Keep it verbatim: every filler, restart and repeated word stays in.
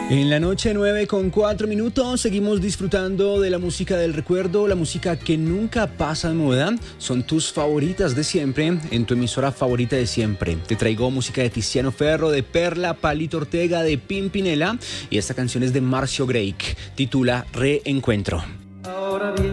En la noche nueve con cuatro minutos seguimos disfrutando de la música del recuerdo, la música que nunca pasa de moda. Son tus favoritas de siempre, en tu emisora favorita de siempre. Te traigo música de Tiziano Ferro, de Perla, Palito Ortega, de Pimpinela, y esta canción es de Marcio Grake, titula Reencuentro.